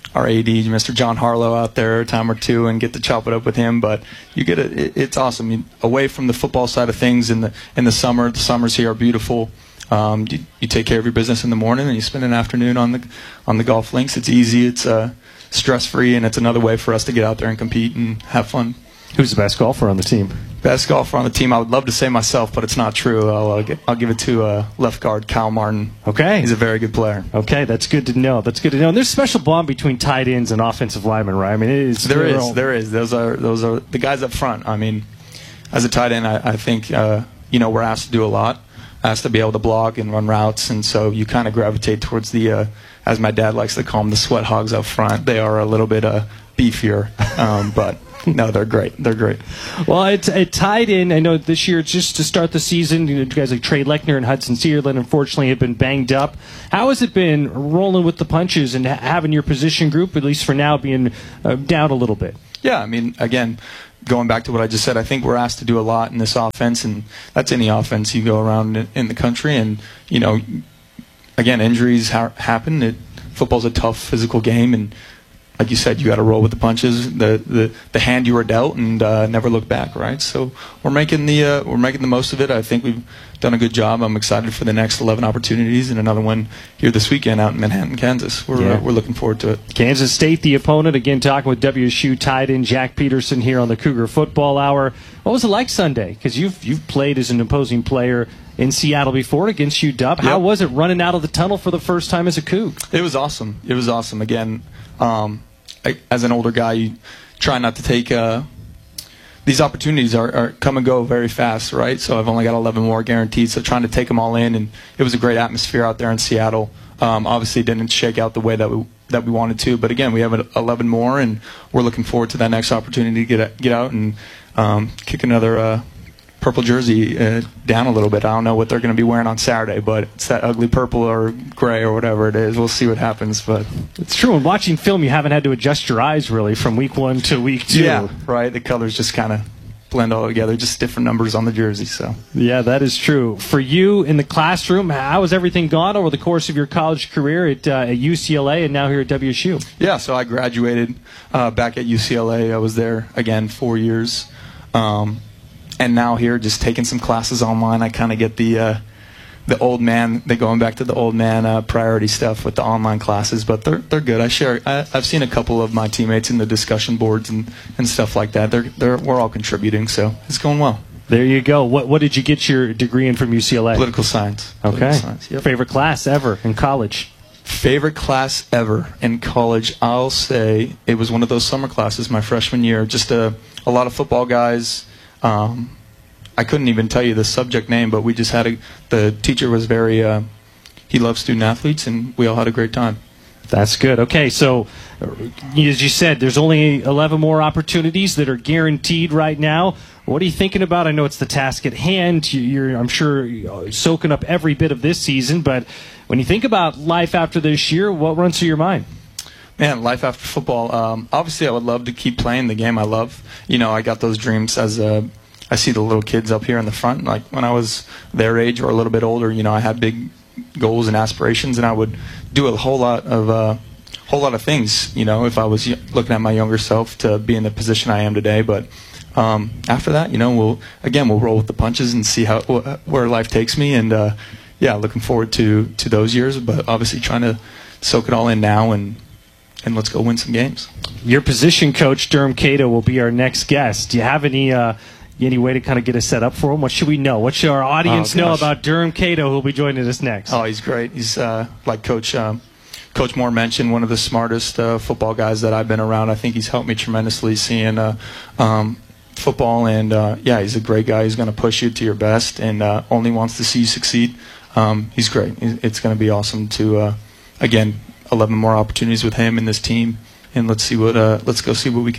S24: our AD, Mr. John Harlow, out there a time or two and get to chop it up with him. But you get it's awesome. Away from the football side of things in the summer, the summers here are beautiful. You take care of your business in the morning and you spend an afternoon on the golf links. It's easy, it's stress-free, and it's another way for us to get out there and compete and have fun.
S5: Who's the best golfer on the team?
S24: Best golfer on the team, I would love to say myself, but it's not true. I'll give it to left guard Kyle Martin.
S5: Okay.
S24: He's a very good player.
S5: Okay, that's good to know. That's good to know. And there's a special bond between tight ends and offensive linemen, right? I mean, there is. Those are
S24: the guys up front. I mean, as a tight end, I think we're asked to do a lot, asked to be able to block and run routes, and so you kind of gravitate towards the, as my dad likes to call them, the sweat hogs up front. They are a little bit beefier, but. No, they're great. They're great.
S5: Well, it's tied in. I know this year, just to start the season, guys like Trey Lechner and Hudson Searland, unfortunately, have been banged up. How has it been rolling with the punches and having your position group, at least for now, being down a little bit?
S24: Yeah, I mean, again, going back to what I just said, I think we're asked to do a lot in this offense, and that's any offense you go around in the country. And, again, injuries happen. Football's a tough physical game, and like you said, you got to roll with the punches, the hand you were dealt, and never look back, right? So we're making the most of it. I think we've done a good job. I'm excited for the next 11 opportunities and another one here this weekend out in Manhattan, Kansas. We're looking forward to it.
S5: Kansas State, the opponent. Again, talking with WSU tight end Jack Peterson here on the Cougar Football Hour. What was it like Sunday? Because you've played as an opposing player in Seattle before against UW. Yep. How was it running out of the tunnel for the first time as a Coug?
S24: It was awesome. It was awesome. Again, as an older guy, you try not to take these opportunities are come and go very fast, right? So I've only got 11 more guaranteed, so trying to take them all in, and it was a great atmosphere out there in Seattle. Obviously, it didn't shake out the way that we wanted to, but again, we have 11 more, and we're looking forward to that next opportunity to get out and kick another purple jersey down a little bit. I don't know what they're going to be wearing on Saturday, but it's that ugly purple or gray or whatever it is. We'll see what happens. But
S5: it's true. In watching film, you haven't had to adjust your eyes really from week 1 to week 2.
S24: Yeah, right. The colors just kind of blend all together, just different numbers on the jersey. So
S5: yeah, that is true. For you in the classroom, how has everything gone over the course of your college career at UCLA and now here at WSU?
S24: Yeah, so I graduated back at UCLA. I was there again 4 years. And now here, just taking some classes online, I kind of get the old man. They're going back to the old man priority stuff with the online classes, but they're good. I've seen a couple of my teammates in the discussion boards and stuff like that. We're all contributing, so it's going well.
S5: There you go. What did you get your degree in from UCLA?
S24: Political science.
S5: Okay.
S24: Political science, yep.
S5: Favorite class ever in college?
S24: Favorite class ever in college? I'll say it was one of those summer classes my freshman year. Just a lot of football guys. I couldn't even tell you the subject name, but we just had the teacher was very, he loved student athletes, and we all had a great time.
S5: That's good. Okay, so as you said, there's only 11 more opportunities that are guaranteed right now. What are you thinking about? I know it's the task at hand. You're, I'm sure, soaking up every bit of this season, but when you think about life after this year, what runs through your mind?
S24: Man, life after football. Obviously, I would love to keep playing the game I love. I got those dreams as I see the little kids up here in the front. Like when I was their age or a little bit older, I had big goals and aspirations, and I would do a whole lot of things. If I was looking at my younger self to be in the position I am today. But after that, we'll roll with the punches and see where life takes me. And looking forward to those years. But obviously, trying to soak it all in now and let's go win some games.
S5: Your position coach, Durham Cato, will be our next guest. Do you have any way to kind of get us set up for him? What should we know? What should our audience know about Durham Cato, who will be joining us next?
S24: Oh, he's great. He's like Coach Moore mentioned, one of the smartest football guys that I've been around. I think he's helped me tremendously seeing football, and he's a great guy. He's going to push you to your best and only wants to see you succeed. He's great. It's going to be awesome to, again, 11 more opportunities with him and this team, and let's go see what we can do.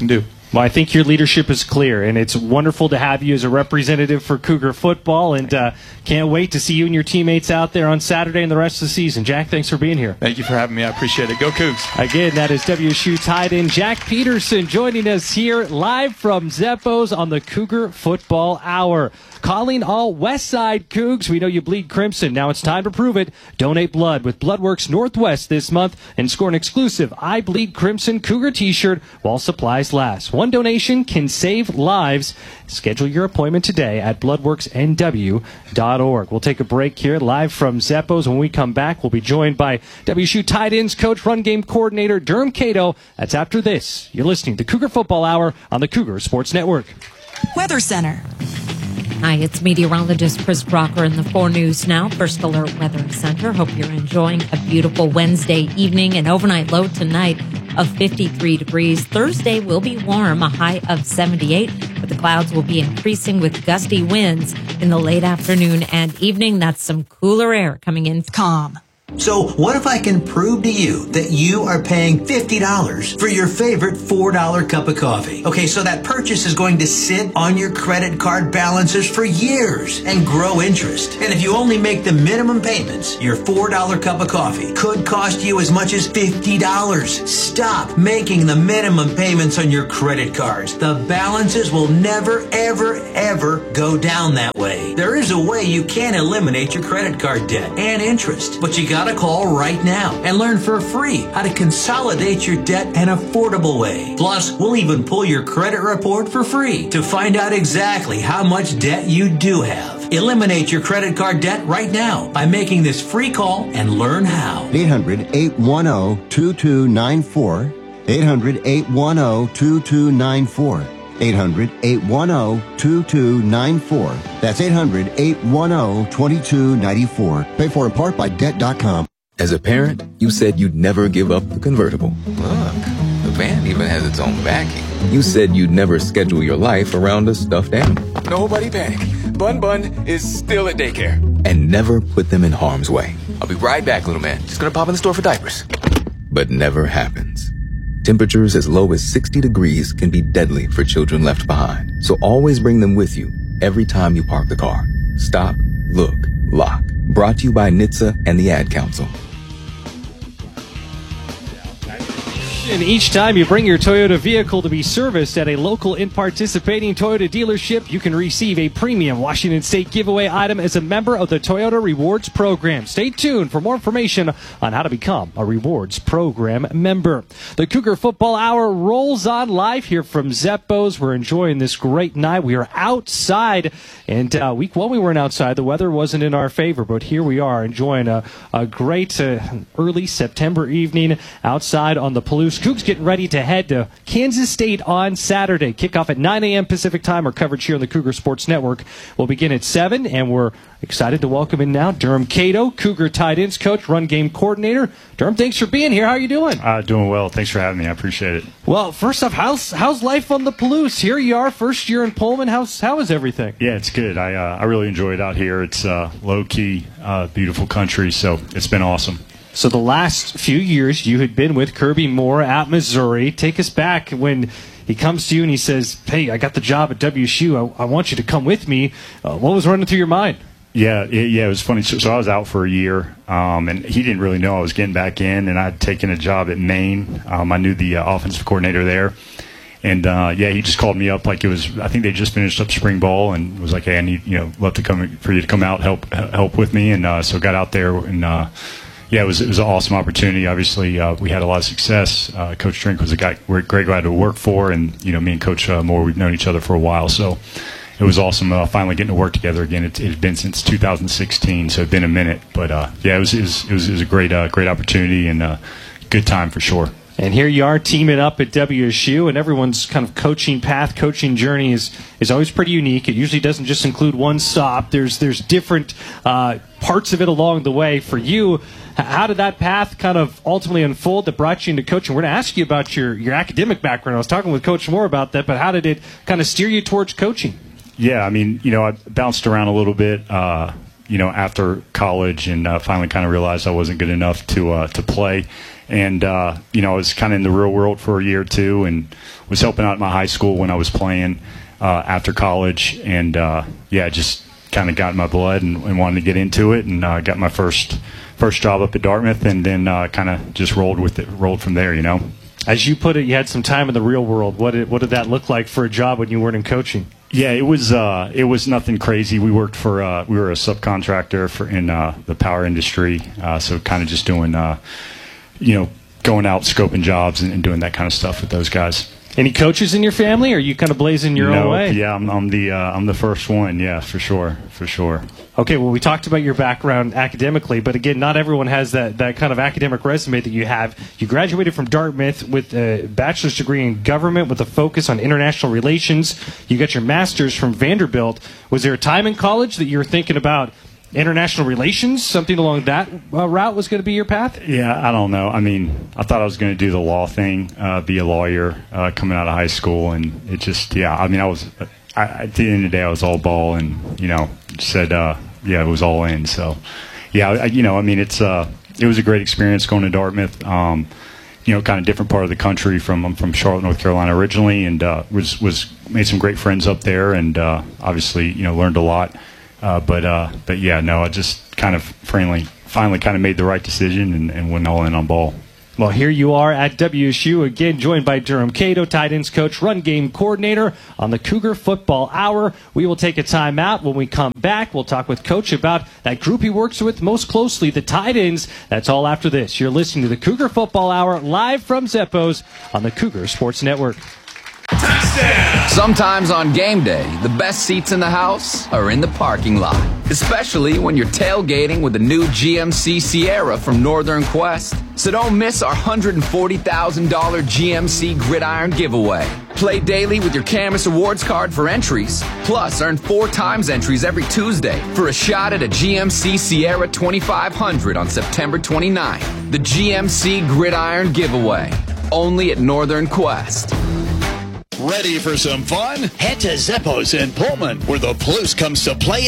S5: Well, I think your leadership is clear, and it's wonderful to have you as a representative for Cougar football, and can't wait to see you and your teammates out there on Saturday and the rest of the season. Jack, thanks for being here.
S24: Thank you for having me. I appreciate it. Go Cougs.
S5: Again, that is WSU tight end Jack Peterson joining us here live from Zeppo's on the Cougar Football Hour. Calling all Westside Cougs. We know you bleed crimson. Now it's time to prove it. Donate blood with Bloodworks Northwest this month and score an exclusive I Bleed Crimson Cougar t-shirt while supplies last. One donation can save lives. Schedule your appointment today at bloodworksnw.org. We'll take a break here live from Zeppo's. When we come back, we'll be joined by WSU tight ends coach, run game coordinator Durham Cato. That's after this. You're listening to Cougar Football Hour on the Cougar Sports Network.
S1: Weather Center.
S8: Hi, it's meteorologist Chris Brocker in the 4 News Now First Alert Weather Center. Hope you're enjoying a beautiful Wednesday evening. An overnight low tonight of 53 degrees. Thursday will be warm, a high of 78, but the clouds will be increasing with gusty winds in the late afternoon and evening. That's some cooler air coming in.
S1: Calm.
S2: So what if I can prove to you that you are paying $50 for your favorite $4 cup of coffee? Okay, so that purchase is going to sit on your credit card balances for years and grow interest. And if you only make the minimum payments, your $4 cup of coffee could cost you as much as $50. Stop making the minimum payments on your credit cards. The balances will never, ever, ever go down that way. There is a way you can eliminate your credit card debt and interest, but you gotta call right now and learn for free how to consolidate your debt an affordable way. Plus, we'll even pull your credit report for free to find out exactly how much debt you do have. Eliminate your credit card debt right now by making this free call and learn how.
S7: 800-810-2294. 800-810-2294. 800-810-2294. That's 800-810-2294. Paid for in part by Debt.com.
S9: As a parent, you said you'd never give up the convertible. Look, the van even has its own backing. You said you'd never schedule your life around a stuffed animal. Nobody panic. Bun is still at daycare. And never put them in harm's way. I'll be right back, little man. Just gonna pop in the store for diapers. But never happens. Temperatures as low as 60 degrees can be deadly for children left behind. So always bring them with you every time you park the car. Stop, look, lock. Brought to you by NHTSA and the Ad Council.
S5: And each time you bring your Toyota vehicle to be serviced at a local and participating Toyota dealership, you can receive a premium Washington State giveaway item as a member of the Toyota Rewards Program. Stay tuned for more information on how to become a Rewards Program member. The Cougar Football Hour rolls on live here from Zeppo's. We're enjoying this great night. We are outside, and week one we weren't outside. The weather wasn't in our favor, but here we are enjoying a great early September evening outside on the Palouse. Cougs getting ready to head to Kansas State on Saturday. Kickoff at 9 a.m. Pacific time. Our coverage here on the Cougar Sports Network will begin at 7, and we're excited to welcome in now Durham Cato, Cougar tight ends coach, run game coordinator. Durham, thanks for being here. How are you doing?
S25: Doing well. Thanks for having me. I appreciate it.
S5: Well, first off, how's life on the Palouse? Here you are, first year in Pullman. How is everything?
S25: Yeah, it's good. I really enjoy it out here. It's low-key, beautiful country, so it's been awesome.
S5: So the last few years you had been with Kirby Moore at Missouri. Take us back when he comes to you and he says, hey, I got the job at WSU. I want you to come with me. What was running through your mind?
S25: Yeah, it was funny. So I was out for a year, and he didn't really know I was getting back in, and I'd taken a job at Maine. I knew the offensive coordinator there. And, he just called me up like it was, I think they just finished up spring ball and was like, hey, I need, love to come for you to come out, help with me. And, so got out there and, it was an awesome opportunity. Obviously, we had a lot of success. Coach Drink was a great guy to work for, and me and Coach Moore, we've known each other for a while. So it was awesome finally getting to work together again. It had been since 2016, so it'd been a minute. But it was a great opportunity and a good time for sure.
S5: And here you are teaming up at WSU, and everyone's kind of coaching path, coaching journey is always pretty unique. It usually doesn't just include one stop. There's different parts of it along the way. For you, how did that path kind of ultimately unfold that brought you into coaching? We're going to ask you about your academic background. I was talking with Coach Moore about that, but how did it kind of steer you towards coaching?
S25: Yeah, I bounced around a little bit, after college, and finally kind of realized I wasn't good enough to play. And, I was kind of in the real world for a year or two and was helping out at my high school when I was playing after college. And, just kind of got in my blood and wanted to get into it. And got my first job up at Dartmouth, and then kind of just rolled from there,
S5: As you put it, you had some time in the real world. What did that look like for a job when you weren't in coaching?
S25: Yeah, it was nothing crazy. We worked for we were a subcontractor in the power industry, so kind of just doing going out scoping jobs and doing that kind of stuff with those guys.
S5: Any coaches in your family, or are you kind of blazing your own way?
S25: Yeah, I'm the first one. Yeah, for sure.
S5: Okay, well, we talked about your background academically, but again, not everyone has that kind of academic resume that you have. You graduated from Dartmouth with a bachelor's degree in government with a focus on international relations. You got your master's from Vanderbilt. Was there a time in college that you were thinking about international relations, something along that route was going to be your path?
S25: Yeah, I don't know. I mean, I thought I was going to do the law thing, be a lawyer coming out of high school, and it just, I mean, at the end of the day, I was all ball and, said, it was all in. So, it was a great experience going to Dartmouth. Kind of different part of the country. I'm from Charlotte, North Carolina originally, and was made some great friends up there, and obviously, learned a lot. I just kind of finally kind of made the right decision and went all in on ball.
S5: Well, here you are at WSU, again joined by Durham Cato, tight ends coach, run game coordinator on the Cougar Football Hour. We will take a time out. When we come back, we'll talk with Coach about that group he works with most closely, the tight ends. That's all after this. You're listening to the Cougar Football Hour live from Zeppo's on the Cougar Sports Network.
S1: Sometimes on game day, the best seats in the house are in the parking lot. Especially when you're tailgating with the new GMC Sierra from Northern Quest. So don't miss our $140,000 GMC Gridiron giveaway. Play daily with your Camas Awards card for entries. Plus, earn 4 times entries every Tuesday for a shot at a GMC Sierra 2500 on September 29th. The GMC Gridiron giveaway. Only at Northern Quest.
S13: Ready for some fun? Head to Zeppo's in Pullman, where the Palouse comes to play